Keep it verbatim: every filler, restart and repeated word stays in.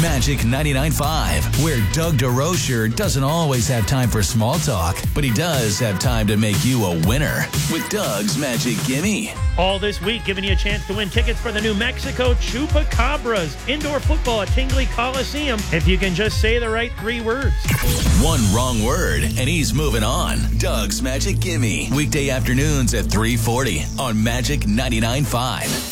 Magic ninety-nine point five, where Doug DeRocher doesn't always have time for small talk, but he does have time to make you a winner with Doug's Magic Gimme. All this week, giving you a chance to win tickets for the New Mexico Chupacabras indoor football at Tingley Coliseum if you can just say the right three words. One wrong word, and he's moving on. Doug's Magic Gimme, weekday afternoons at three forty on Magic ninety-nine point five.